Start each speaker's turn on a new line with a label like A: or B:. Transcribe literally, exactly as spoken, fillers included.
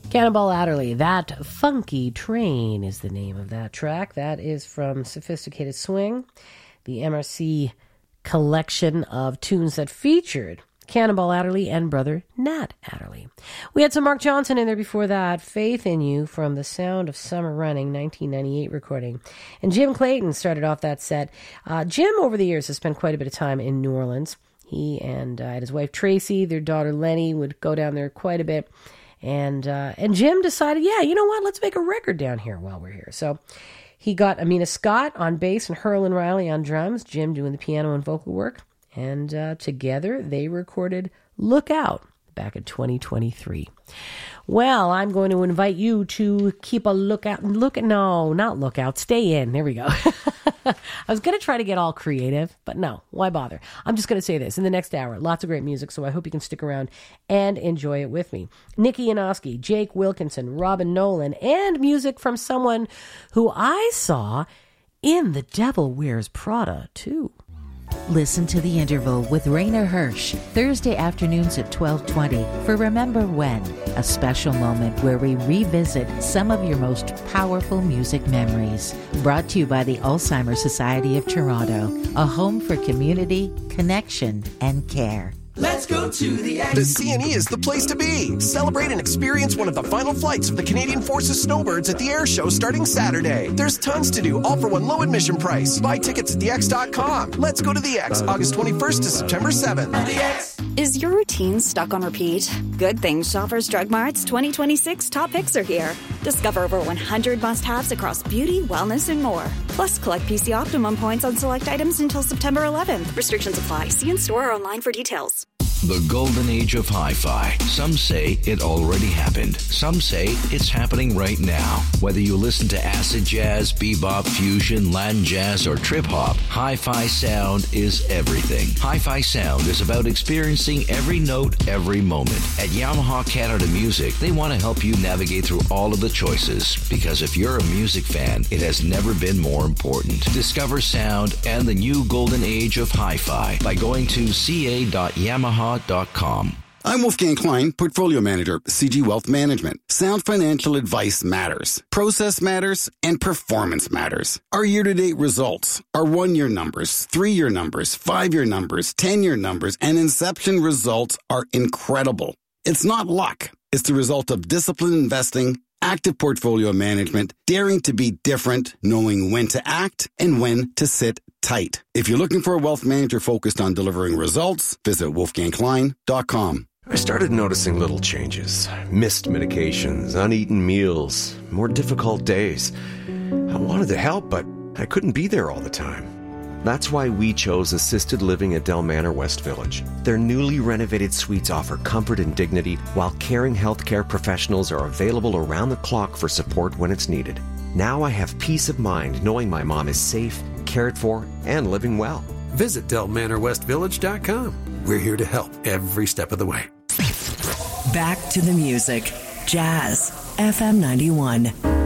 A: Cannonball Adderley, That Funky Train is the name of that track. That is from Sophisticated Swing, the M R C collection of tunes that featured Cannonball Adderley and brother Nat Adderley. We had some Mark Johnson in there before that, Faith in You from The Sound of Summer Running, nineteen ninety-eight recording. And Jim Clayton started off that set. Uh, Jim, over the years, has spent quite a bit of time in New Orleans. He and, uh, and his wife Tracy, their daughter Lenny, would go down there quite a bit. And uh, and Jim decided, yeah, you know what, let's make a record down here while we're here. So he got Amina Scott on bass and Herlin Riley on drums, Jim doing the piano and vocal work. And uh, together they recorded Look Out back in twenty twenty-three. Well, I'm going to invite you to keep a lookout. Look at, no, not look out. Stay in. There we go. I was going to try to get all creative, but no, why bother? I'm just going to say this. In the next hour, lots of great music, so I hope you can stick around and enjoy it with me. Nikki Inoski, Jake Wilkinson, Robin Nolan, and music from someone who I saw in The Devil Wears Prada, too.
B: Listen to The Interval with Rainer Hirsch, Thursday afternoons at twelve twenty for Remember When, a special moment where we revisit some of your most powerful music memories. Brought to you by the Alzheimer's Society of Toronto, a home for community, connection, and care.
C: Let's go to the X.
D: The C N E is the place to be. Celebrate and experience one of the final flights of the Canadian Forces Snowbirds at the air show starting Saturday. There's tons to do, all for one low admission price. Buy tickets at the x dot com. Let's go to the X, August twenty-first to September seventh.
C: The X.
E: Is your routine stuck on repeat? Good thing Shoppers Drug Mart's twenty twenty-six top picks are here. Discover over one hundred must-haves across beauty, wellness, and more. Plus, collect P C Optimum points on select items until September eleventh. Restrictions apply. See in store or online for details.
F: The golden age of hi-fi. Some say it already happened. Some say it's happening right now. Whether you listen to acid jazz, bebop, fusion, Latin jazz, or trip-hop, hi-fi sound is everything. Hi-fi sound is about experiencing every note, every moment. At Yamaha Canada Music, they want to help you navigate through all of the choices, because if you're a music fan, it has never been more important. Discover sound and the new golden age of hi-fi by going to c a dot yamaha dot com.
G: I'm Wolfgang Klein, Portfolio Manager, C G Wealth Management. Sound financial advice matters. Process matters, and performance matters. Our year-to-date results, our one-year numbers, three-year numbers, five-year numbers, ten-year numbers, and inception results are incredible. It's not luck. It's the result of disciplined investing, active portfolio management, daring to be different, knowing when to act and when to sit tight. If you're looking for a wealth manager focused on delivering results, visit wolfgang klein dot com.
H: I started noticing little changes. Missed medications, uneaten meals, more difficult days. I wanted to help, but I couldn't be there all the time. That's why we chose assisted living at Del Manor West Village. Their newly renovated suites offer comfort and dignity, while caring healthcare professionals are available around the clock for support when it's needed. Now I have peace of mind knowing my mom is safe, cared for, and living well.
I: Visit del manor west village dot com. We're here to help every step of the way.
J: Back to the music. Jazz F M ninety-one.